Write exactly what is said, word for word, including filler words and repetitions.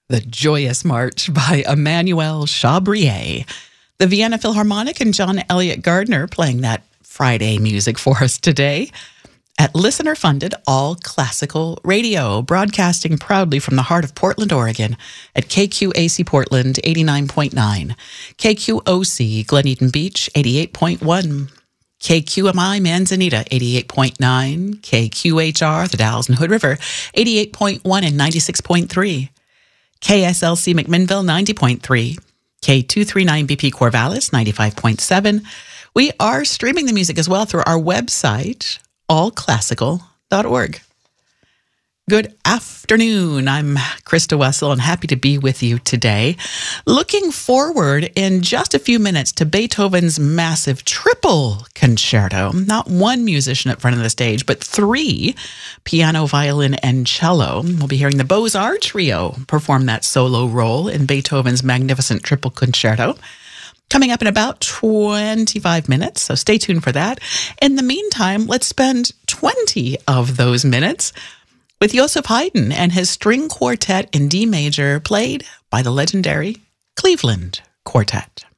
The Joyous March by Emmanuel Chabrier. The Vienna Philharmonic and John Elliott Gardner playing that Friday music for us today at listener-funded all-classical radio, broadcasting proudly from the heart of Portland, Oregon at K Q A C Portland eighty-nine point nine, K Q O C Glen Eden Beach eighty-eight point one, K Q M I Manzanita eighty-eight point nine, K Q H R the Dalles and Hood River eighty-eight point one and ninety-six point three, K S L C McMinnville ninety point three, K two thirty-nine B P Corvallis ninety-five point seven. We are streaming the music as well through our website, all classical dot org. Good afternoon. I'm Krista Wessel and happy to be with you today. Looking forward in just a few minutes to Beethoven's massive triple concerto. Not one musician at front of the stage, but three, piano, violin, and cello. We'll be hearing the Beaux-Arts Trio perform that solo role in Beethoven's magnificent triple concerto. Coming up in about twenty-five minutes, so stay tuned for that. In the meantime, let's spend twenty of those minutes with Joseph Haydn and his string quartet in D major, played by the legendary Cleveland Quartet.